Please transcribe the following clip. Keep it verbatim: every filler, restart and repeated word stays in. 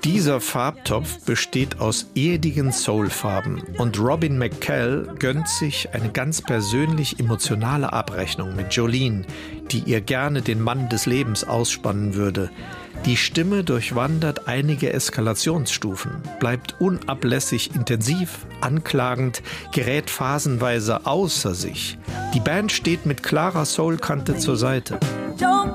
Dieser Farbtopf besteht aus erdigen Soulfarben und Robin McCall gönnt sich eine ganz persönlich emotionale Abrechnung mit Jolene, die ihr gerne den Mann des Lebens ausspannen würde. Die Stimme durchwandert einige Eskalationsstufen, bleibt unablässig intensiv, anklagend, gerät phasenweise außer sich. Die Band steht mit klarer Soulkante zur Seite.